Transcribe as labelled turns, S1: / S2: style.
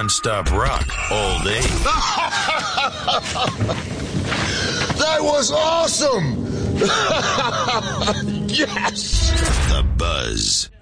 S1: nonstop rock all day.
S2: That was awesome! Yes!
S1: The Buzz.